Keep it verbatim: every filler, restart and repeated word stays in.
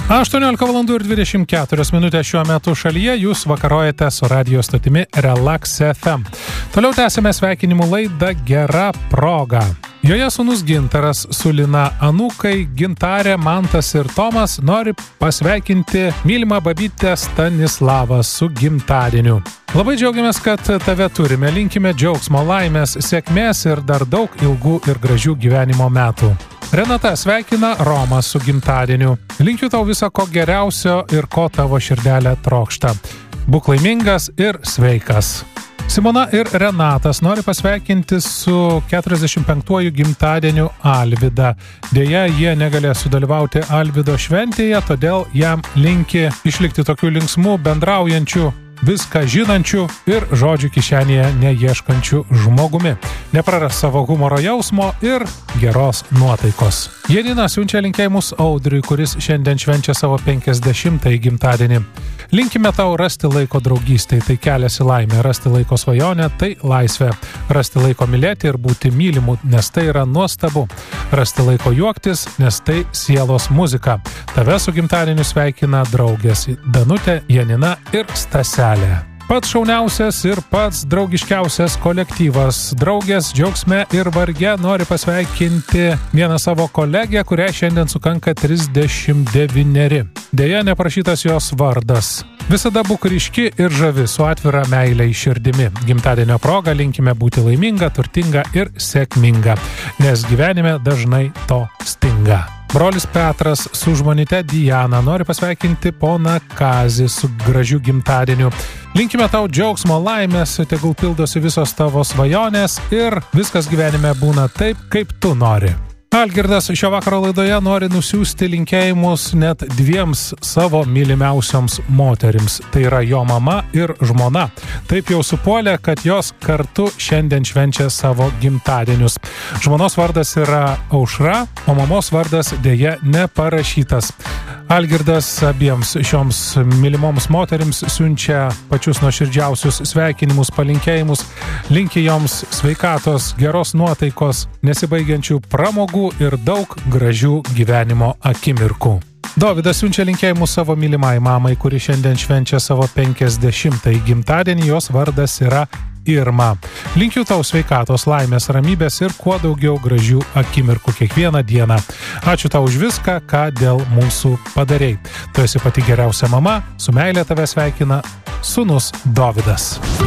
aštuoniolika valandų ir dvidešimt keturios minutės šiuo metu šalyje, jūs vakarojate su radio stotimi Relax F M. Toliau tęsime sveikinimų laidą Gera proga. Joje sūnus Gintaras su Lina, anūkai Gintarė, Mantas ir Tomas nori pasveikinti mylimą babytę Stanislavą su gimtadieniu. Labai džiaugiamės, kad tave turime, linkime džiaugsmo, laimės, sėkmės ir dar daug ilgų ir gražių gyvenimo metų. Renata sveikina Romą su gimtadieniu. Linkiu tau viso ko geriausio ir ko tavo širdelė trokšta. Būk laimingas ir sveikas. Simona ir Renatas nori pasveikinti su keturiasdešimt penktuoju gimtadieniu Alvydą. Deja, jie negalės sudalyvauti Alvydo šventėje, todėl jam linki išlikti tokių linksmų, bendraujančių, viską žinančių ir žodžių kišenėje neieškančių žmogumi. Nepraras savo humoro jausmo ir geros nuotaikos. Janina siunčia linkėjimus Audriui, kuris šiandien švenčia savo penkiasdešimtąjį gimtadienį. Linkime tau rasti laiko draugystei, tai kelias į laimę, rasti laiko svajonę, tai laisvė, rasti laiko mylėti ir būti mylimu, nes tai yra nuostabu, rasti laiko juoktis, nes tai sielos muzika. Tave su gimtadieniu sveikina draugės Danutė, Janina ir Staselė. Pats šauniausias ir pats draugiškiausias kolektyvas Draugės džiaugsme ir varge nori pasveikinti vieną savo kolegę, kuriai šiandien sukanka trisdešimt devyneri. Deja, neprašytas jos vardas. Visada būk ryški ir žavi su atvira meile į širdimi. Gimtadienio proga linkime būti laiminga, turtinga ir sėkminga, nes gyvenime dažnai to stinga. Brolis Petras su žmonyte Diana nori pasveikinti poną Kazį su gražiu gimtadieniu. Linkime tau džiaugsmo, laimės, tegul pildosi visos tavo svajonės ir viskas gyvenime būna taip, kaip tu nori. Algirdas šio vakaro laidoje nori nusiųsti linkėjimus net dviems savo mylimiausioms moterims. Tai yra jo mama ir žmona. Taip jau supuolė, kad jos kartu šiandien švenčia savo gimtadienius. Žmonos vardas yra Aušra, o mamos vardas dėja neparašytas. Algirdas abiems šioms mylimoms moterims siunčia pačius nuoširdžiausius sveikinimus, palinkėjimus, linki joms sveikatos, geros nuotaikos, nesibaigiančių pramogų ir daug gražių gyvenimo akimirkų. Dovydas siunčia linkėjimus savo mylimai mamai, kuri šiandien švenčia savo penkiasdešimtąjį gimtadienį, jos vardas yra Irma. Linkiu tau sveikatos, laimės, ramybės ir kuo daugiau gražių akimirkų kiekvieną dieną. Ačiū tau už viską, ką dėl mūsų padarei. Tu esi pati geriausia mama, su meile tave sveikina sūnus Dovydas.